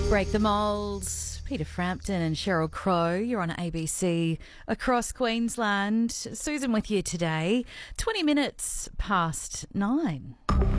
Break the Mould. Peter Frampton and Sheryl Crow, you're on ABC across Queensland. Susan with you today, 20 minutes past 9.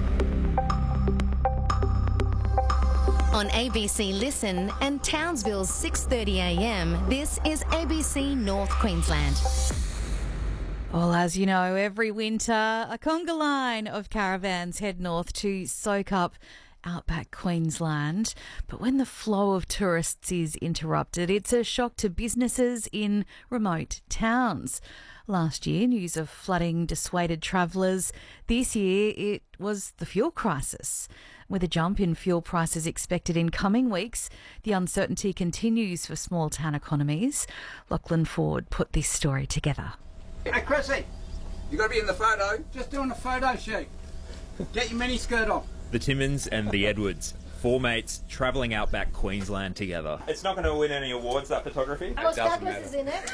On ABC Listen and Townsville's 6:30am, this is ABC North Queensland. Well, as you know, every winter a conga line of caravans head north to soak up outback Queensland. But when the flow of tourists is interrupted, it's a shock to businesses in remote towns. Last year, news of flooding dissuaded travellers. This year, it was the fuel crisis. With a jump in fuel prices expected in coming weeks, the uncertainty continues for small town economies. Lachlan Ford put this story together. Hey, Chrissy, You got to be in the photo. just doing a photo shoot. Get your miniskirt on. The Timmins and the Edwards, four mates travelling outback Queensland together. It's not going to win any awards, that photography. Well, Douglas is in it.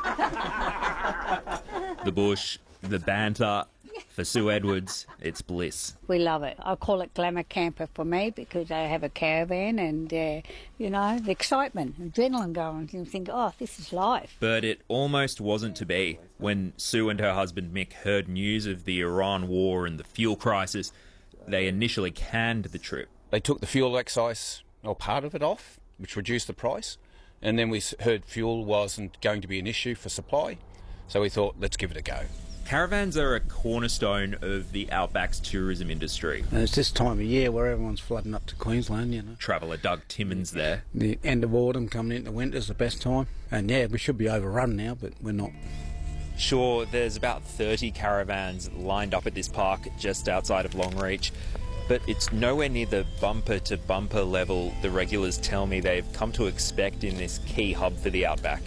The bush, the banter. For Sue Edwards, it's bliss. We love it. I call it glamour camper for me because I have a caravan and, the excitement, adrenaline going. You think, oh, this is life. But it almost wasn't to be. When Sue and her husband Mick heard news of the Iran war and the fuel crisis, they initially canned the trip. They took the fuel excise, or part of it, off, which reduced the price. And then we heard fuel wasn't going to be an issue for supply. So we thought, let's give it a go. Caravans are a cornerstone of the outback's tourism industry. And it's this time of year where everyone's flooding up to Queensland, Traveller Doug Timmins there. The end of autumn coming into winter's the best time. And yeah, we should be overrun now, but we're not. Sure, there's about 30 caravans lined up at this park just outside of Longreach, but it's nowhere near the bumper-to-bumper level the regulars tell me they've come to expect in this key hub for the outback.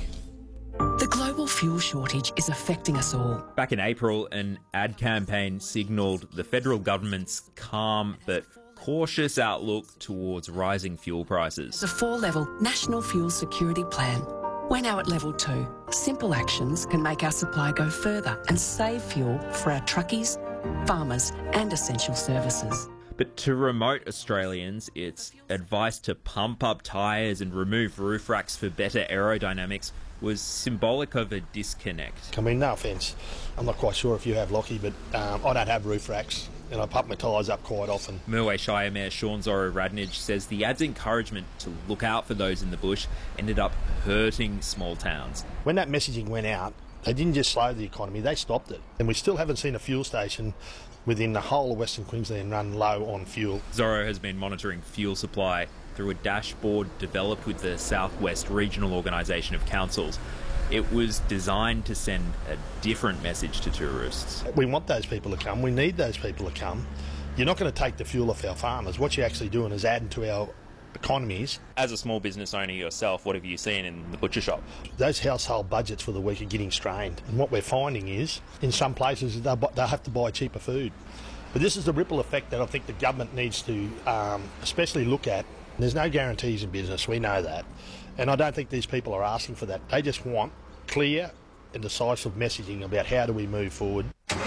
The global fuel shortage is affecting us all. Back in April, an ad campaign signalled the federal government's calm but cautious outlook towards rising fuel prices. The 4-level National Fuel Security Plan. We're now at level 2. Simple actions can make our supply go further and save fuel for our truckies, farmers and essential services. But to remote Australians, it's advice to pump up tyres and remove roof racks for better aerodynamics was symbolic of a disconnect. I mean, no offence, I'm not quite sure if you have, Lockie, but I don't have roof racks and I pump my tyres up quite often. Merway Shire Mayor Sean Zorro-Radnich says the ad's encouragement to look out for those in the bush ended up hurting small towns. When that messaging went out, they didn't just slow the economy, they stopped it. And we still haven't seen a fuel station within the whole of Western Queensland run low on fuel. Zorro has been monitoring fuel supply through a dashboard developed with the Southwest Regional Organisation of Councils. It was designed to send a different message to tourists. We want those people to come, we need those people to come. You're not going to take the fuel off our farmers. What you're actually doing is adding to our economies. As a small business owner yourself, what have you seen in the butcher shop? Those household budgets for the week are getting strained. And what we're finding is, in some places, they'll have to buy cheaper food. But this is the ripple effect that I think the government needs to especially look at. There's no guarantees in business, we know that. And I don't think these people are asking for that. They just want clear and decisive messaging about how do we move forward.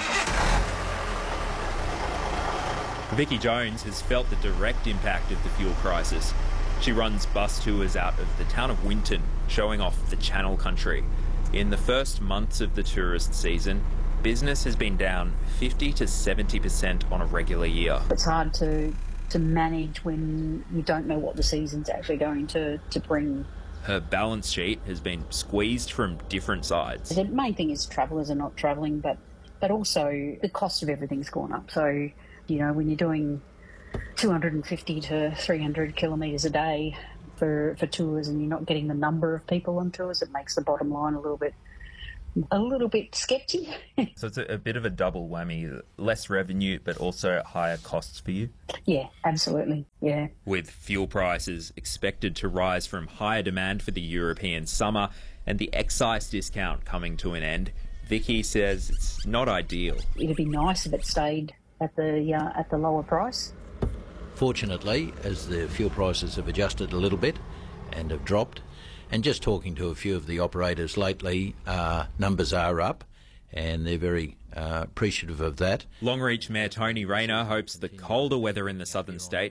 Vicky Jones has felt the direct impact of the fuel crisis. She runs bus tours out of the town of Winton, showing off the Channel Country. In the first months of the tourist season, business has been down 50 to 70% on a regular year. It's hard to manage when you don't know what the season's actually going to bring. Her balance sheet has been squeezed from different sides. The main thing is travellers are not travelling, but also the cost of everything's gone up. So, when you're doing 250 to 300 kilometres a day for tours and you're not getting the number of people on tours, it makes the bottom line a little bit sketchy. So it's a bit of a double whammy, less revenue but also higher costs for you? Yeah, absolutely, yeah. With fuel prices expected to rise from higher demand for the European summer and the excise discount coming to an end, Vicky says it's not ideal. It'd be nice if it stayed at the lower price. Fortunately, as the fuel prices have adjusted a little bit and have dropped, and just talking to a few of the operators lately, numbers are up and they're very appreciative of that. Longreach Mayor Tony Rayner hopes the colder weather in the southern states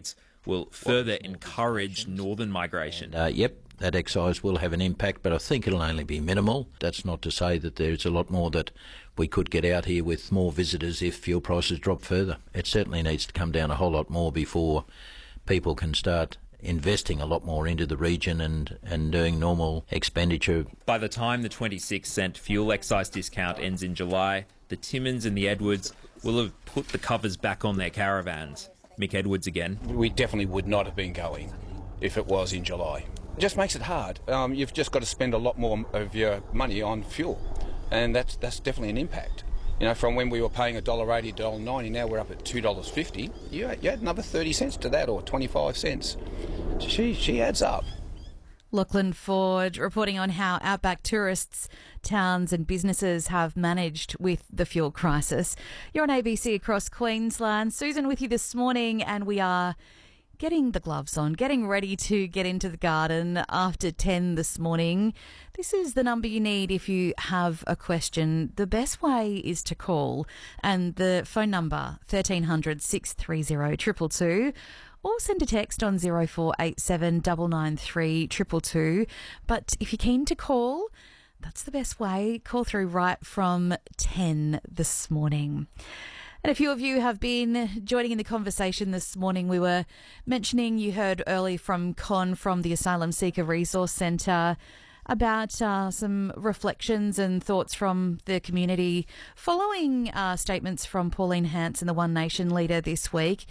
will further encourage northern migration. Yep, that excise will have an impact, but I think it'll only be minimal. That's not to say that there's a lot more that we could get out here with more visitors if fuel prices drop further. It certainly needs to come down a whole lot more before people can start investing a lot more into the region and doing normal expenditure. By the time the 26-cent fuel excise discount ends in July, the Timmins and the Edwards will have put the covers back on their caravans. Mick Edwards again. We definitely would not have been going if it was in July. It just makes it hard. You've just got to spend a lot more of your money on fuel, and that's definitely an impact. You know, from when we were paying $1.80, $1.90, now we're up at $2.50. You add another 30 cents to that, or 25 cents. She adds up. Lachlan Ford reporting on how outback tourists, towns and businesses have managed with the fuel crisis. You're on ABC across Queensland. Susan with you this morning, and we are getting the gloves on, getting ready to get into the garden after 10 this morning. This is the number you need if you have a question. The best way is to call, and the phone number 1300 630 222, or send a text on 0487 993 222. But if you're keen to call, that's the best way. Call through right from 10 this morning. And a few of you have been joining in the conversation this morning. We were mentioning, you heard early from Con from the Asylum Seeker Resource Centre about some reflections and thoughts from the community following statements from Pauline Hanson, the One Nation leader, this week.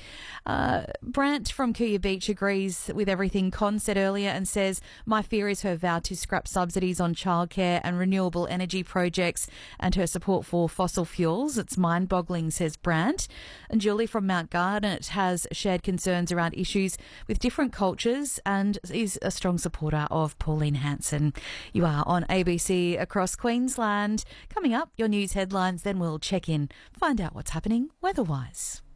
Brant from Kuya Beach agrees with everything Con said earlier and says, my fear is her vow to scrap subsidies on childcare and renewable energy projects and her support for fossil fuels. It's mind-boggling, says Brant. And Julie from Mount Garnet has shared concerns around issues with different cultures and is a strong supporter of Pauline Hanson. You are on ABC across Queensland. Coming up, your news headlines, then we'll check in, find out what's happening weather-wise.